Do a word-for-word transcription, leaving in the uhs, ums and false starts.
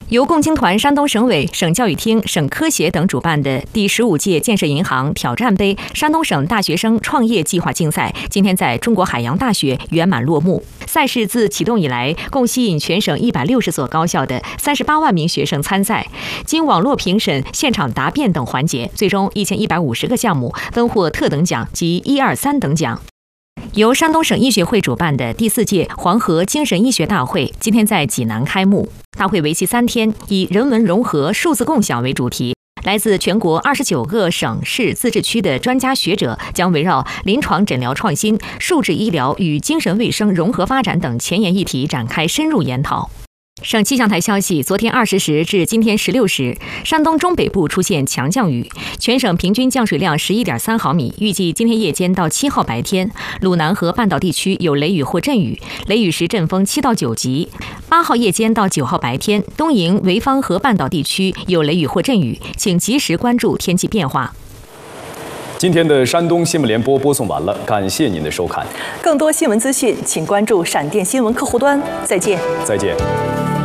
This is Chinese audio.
由共青团山东省委、省教育厅、省科协等主办的第十五届建设银行挑战杯山东省大学生创业计划竞赛，今天在中国海洋大学圆满落幕。赛事自启动以来，共吸引全省一百六十所高校的三十八万名学生参赛。经网络评审、现场答辩等环节，最终一千一百五十个项目分获特等奖及一二三等奖。由山东省医学会主办的第四届黄河精神医学大会今天在济南开幕。大会为期三天，以人文融合、数字共享为主题。来自全国二十九个省市自治区的专家学者将围绕临床诊疗创新、数字医疗与精神卫生融合发展等前沿议题展开深入研讨。省气象台消息，昨天二十时至今天十六时，山东中北部出现强降雨，全省平均降水量十一点三毫米。预计今天夜间到七号白天，鲁南和半岛地区有雷雨或阵雨，雷雨时阵风七到九级。八号夜间到九号白天，东营、潍坊和半岛地区有雷雨或阵雨，请及时关注天气变化。 今天的山东新闻联播播送完了，感谢您的收看。 更多新闻资讯，请关注闪电新闻客户端。再见。 再见。